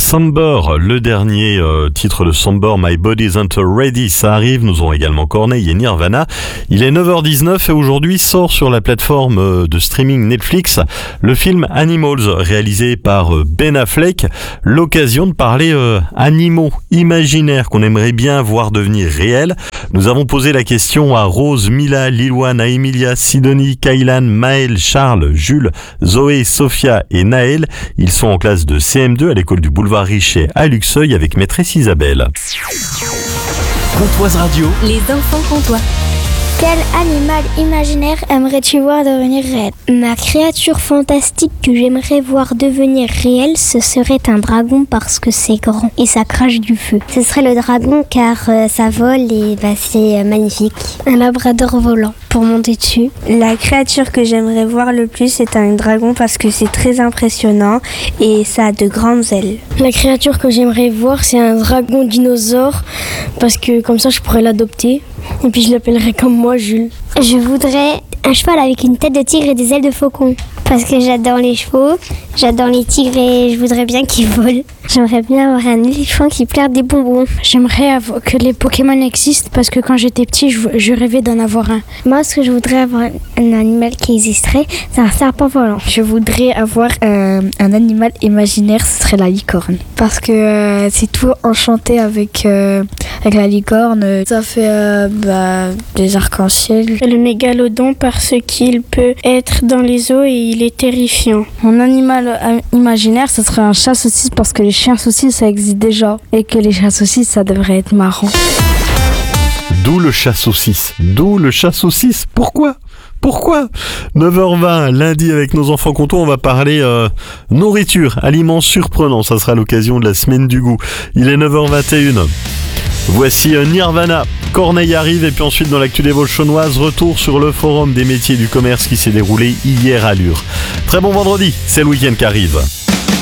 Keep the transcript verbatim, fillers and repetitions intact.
Somber, le dernier euh, titre de Somber, My Body Isn't Ready, ça arrive. Nous aurons également Corneille et Nirvana. Il est neuf heures dix-neuf et aujourd'hui sort sur la plateforme euh, de streaming Netflix le film Animals, réalisé par euh, Ben Affleck. L'occasion de parler euh, animaux imaginaires qu'on aimerait bien voir devenir réels. Nous avons posé la question à Rose, Mila, Lilouane, à Emilia, Sidonie, Kailan, Maël, Charles, Jules, Zoé, Sophia et Naël. Ils sont en classe de C M deux à l'école du boulevard Richet à Luxeuil avec maîtresse Isabelle. Comtoise Radio. Les enfants comtois. Quel animal imaginaire aimerais-tu voir devenir réel ? Ma créature fantastique que j'aimerais voir devenir réelle, ce serait un dragon parce que c'est grand et ça crache du feu. Ce serait le dragon car euh, ça vole et bah, c'est euh, magnifique. Un labrador volant pour monter dessus. La créature que j'aimerais voir le plus, c'est un dragon parce que c'est très impressionnant et ça a de grandes ailes. La créature que j'aimerais voir, c'est un dragon dinosaure parce que comme ça je pourrais l'adopter. Et puis je l'appellerai comme moi, Jules. Je voudrais un cheval avec une tête de tigre et des ailes de faucon. Parce que j'adore les chevaux, j'adore les tigres et je voudrais bien qu'ils volent. J'aimerais bien avoir un éléphant qui plaire des bonbons. J'aimerais avoir que les Pokémon existent parce que quand j'étais petit, je, je rêvais d'en avoir un. Moi, ce que je voudrais avoir un animal qui existerait, c'est un serpent volant. Je voudrais avoir euh, un animal imaginaire, ce serait la licorne. Parce que euh, c'est tout enchanté avec, euh, avec la licorne. Ça fait euh, bah, des arcs-en-ciel. Le mégalodon parce qu'il peut être dans les eaux et il est terrifiant. Mon animal euh, imaginaire, ce serait un chat saucisse parce que les chiens saucisses, ça existe déjà. Et que les chats saucisses, ça devrait être marrant. D'où le chat saucisse. D'où le chat saucisse. Pourquoi ? Pourquoi ? neuf heures vingt, lundi avec nos enfants comtois, on va parler euh, nourriture, aliments surprenants. Ça sera l'occasion de la semaine du goût. Il est neuf heures vingt et une. Voici un Nirvana. Corneille arrive et puis ensuite dans l'actu des Vosges-Chaunoises, retour sur le forum des métiers du commerce qui s'est déroulé hier à Lure. Très bon vendredi, c'est le week-end qui arrive.